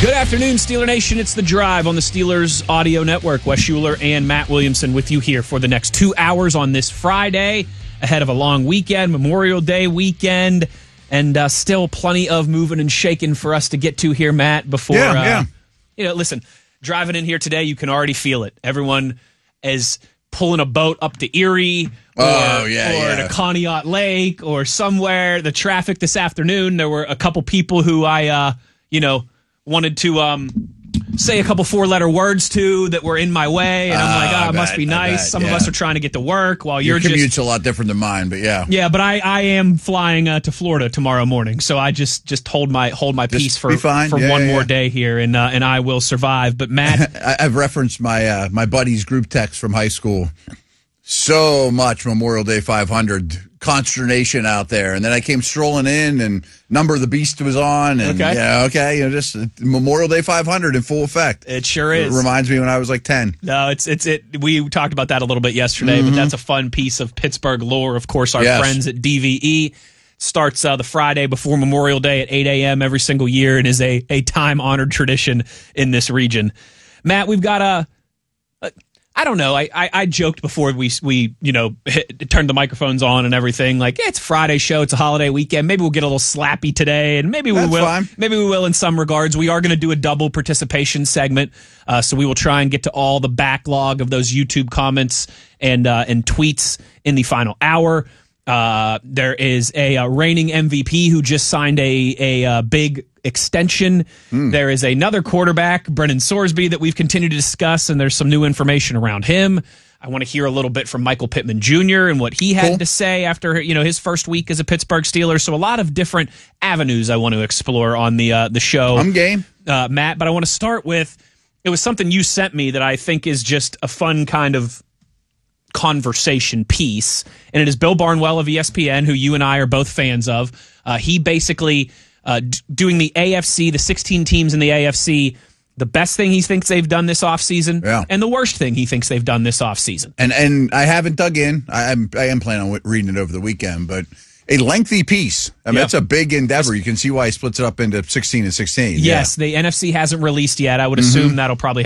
Good afternoon, Steeler Nation. It's The Drive on the Steelers Audio Network. Wes Schuler and Matt Williamson with you here for the next 2 hours on this Friday, ahead of a long weekend, Memorial Day weekend, and still plenty of moving and shaking for us to get to here, Matt, before... listen, driving in here today, you can already feel it. Everyone is pulling a boat up to Erie or to Conneaut Lake or somewhere. The traffic this afternoon, there were a couple people who I, wanted to say a couple four-letter words to that were in my way, and I'm like, it must be nice. Some of us are trying to get to work while your commute's a lot different than mine, but yeah. Yeah, but I am flying to Florida tomorrow morning, so I just hold my peace for one more day here, and I will survive. But Matt, I've referenced my my buddy's group text from high school. So much Memorial Day 500 consternation out there, and then I came strolling in, and Number of the Beast was on, and just Memorial Day 500 in full effect. It sure is. It reminds me when I was like 10. No, it's we talked about that a little bit yesterday, but that's a fun piece of Pittsburgh lore. Of course, our friends at DVE starts the Friday before Memorial Day at 8 a.m. every single year, and is a time-honored tradition in this region. Matt, we've got I don't know. I joked before we turned the microphones on and everything. Like, it's a Friday show. It's a holiday weekend. Maybe we'll get a little slappy today, and maybe we will. Fine. Maybe we will in some regards. We are going to do a double participation segment, so we will try and get to all the backlog of those YouTube comments and tweets in the final hour. There is a reigning MVP who just signed a big extension. There is another quarterback, Brennan Sorsby, that we've continued to discuss, and there's some new information around him. I want to hear a little bit from Michael Pittman Jr. and what he had to say after his first week as a Pittsburgh Steeler. So a lot of different avenues I want to explore on the show. I'm game, Matt, but I want to start with, it was something you sent me that I think is just a fun kind of conversation piece, and it is Bill Barnwell of ESPN, who you and I are both fans of. He basically doing the AFC, the 16 teams in the AFC, the best thing he thinks they've done this offseason, and the worst thing he thinks they've done this offseason. And I haven't dug in. I am planning on reading it over the weekend, but a lengthy piece. I mean, that's a big endeavor. You can see why he splits it up into 16 and 16. Yes, the NFC hasn't released yet. I would assume that'll probably